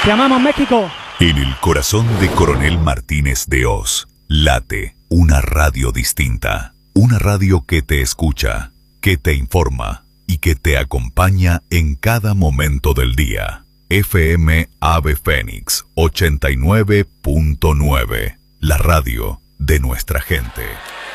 Te amamos, México. En el corazón de Coronel Martínez de Hoz, late una radio distinta. Una radio que te escucha, que te informa y que te acompaña en cada momento del día. FM Ave Fénix 89.9, la radio de nuestra gente.